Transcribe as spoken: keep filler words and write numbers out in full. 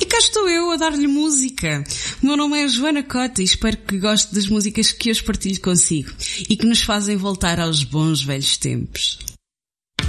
cá estou eu a dar-lhe música. O meu nome é Joana Cota e espero que goste das músicas que hoje partilho consigo e que nos fazem voltar aos bons velhos tempos.